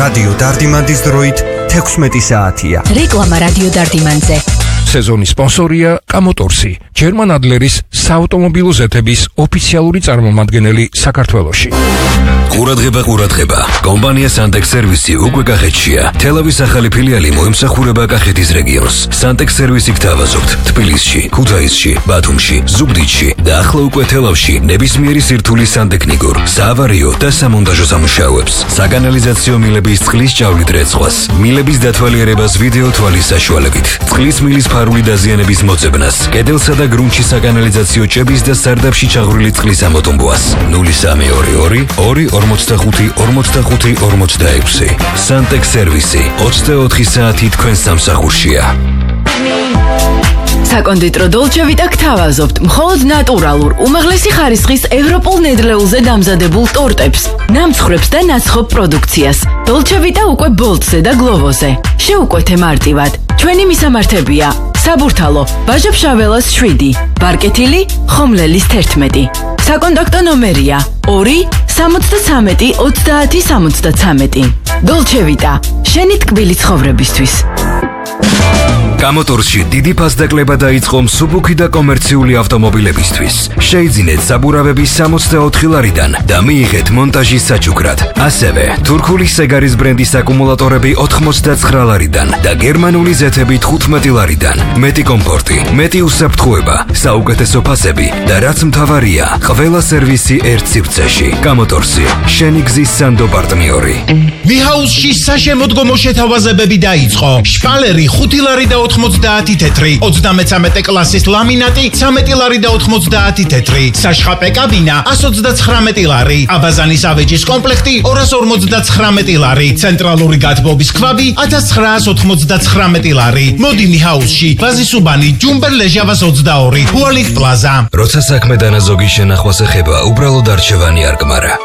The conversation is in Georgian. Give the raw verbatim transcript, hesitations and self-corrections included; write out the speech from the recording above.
რადიო დარდიმანდის დროით თექვსმეტი საათია. რეკლამა რადიო დარდიმანზე. სეზონის სპონსორია კამოტორსი, ჯერმან ადლერის საავტომობილო ზეთების ოფიციალური წარმომადგენელი საქართველოში. ყურადღება, ყურადღება. კომპანია Santex სერვისი უკვე კახეთშია. თელავის ახალი ფილიალი მოემსახურება კახეთის რეგიონს. Santex სერვისი გთავაზობთ თბილისში, ქუთაისში, ბათუმში, ზუგდიდში და ახლა უკვე თელავში ნებისმიერი სირთულის სანტექნიკურ, საავარიო და სამონტაჟო სამუშაოებს. საკანალიზაციო მილების წყლის ჭავლით რეცხვას, მილების დათვალიერებას ვიდეო თვალის საშუალებით, წყლის მილის ფარული დაზიანების მოძებნას, კედელსა და გრუნტში საკანალიზაციო ჭების და სარდაფში ჩაღვრილი წყლის ამოტომბვას. ნული სამი ორი ორი ორი ორმოცდახუთი ორმოცდახუთი ორმოცდაექვსი. Santex სერვისი ოცდაოთხი საათი თქვენ სამსახურშია. საკონდიტრო Dolce Vita გთავაზობთ მხოლოდ ნატურალურ, უმაღლესი ხარისხის ევროპულ ნედლეულზე დამზადებულ ტორტებს, ნამცხრებს და ნაცხოვ პროდუქციას. Dolce Vita უკვე ბოლტზე და გლოვოზე. შეუკვეთე მარტივად. ჩვენი მისამართებია: საბურთალო, ბაჟაფშაველას შვიდი, ბარკეთილი, ხომლელის თერთმეტი. საკონტაქტო ნომერია ორი სამოცდათრამეტი ოცდაათი სამოცდათრამეტი. Dolce Vita, შენი ტკბილი ცხოვრებისთვის. კამოტორსში დიდი ფასდაკლება დაიწყო მსუბუქი და კომერციული ავტომობილებისთვის. შეიძინეთ საბურავები სამოცდაოთხი ლარიდან და მიიღეთ მონტაჟის საჩუქრად. ასევე თურქული სეგარის ბრენდის აკუმულატორები ოთხმოცდაცხრა ლარიდან და გერმანული ზეთები თხუთმეტი ლარიდან. მეტი კომფორტი, მეტი უსაფრთხოება, საუკეთესო ფასები და რაც მთავარია, ყველა სერვისი ერთ სივრცეში. კამოტორსი, შენი გზის სანდო პარტნიორი. მიჰაუსში საშემოდგომო შეთავაზებები დაიწყო. შპალერი ხუთი ლარი და ოთხმოცდაათი თეთრი, ოცდამეცამეტე კლასის ლამინატი ცამეტი ლარი და ოთხმოცდაათი თეთრი, საშხაპე კაბინა ასი ოცდათხრამეტი ლარი, აბაზანის ავეჯის კომპლექტი ორასი ორმოცდათხრამეტი ლარი, ცენტრალური გათბობის ქვაბი ათას ცხრაასი ოთხმოცდათხრამეტი ლარი. მოდი მიჰაუსში, ბაზისუბანი, ჯუმბერ ლეჟავას ოცდაორი, ჰუალინგ პლაზა. როცა საქმე დანაზოგი შენახვას ეხება, უბრალოდ არჩევანი არ გმარა.